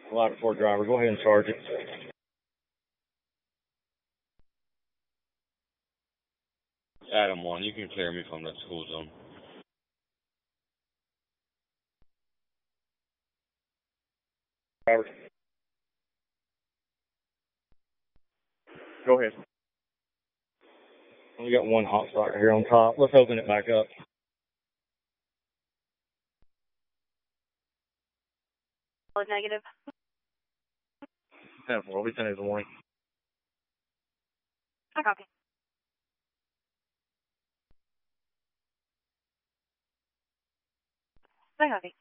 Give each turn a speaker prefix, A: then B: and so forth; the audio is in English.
A: Ladder 4 driver, go ahead and charge it. Adam 1, you can clear me from that school zone. Driver. Go ahead. We got one hot starter here on top. Let's open it back up.
B: Negative.
A: 10-4, we'll be sending the warning.
B: I copy. I copy.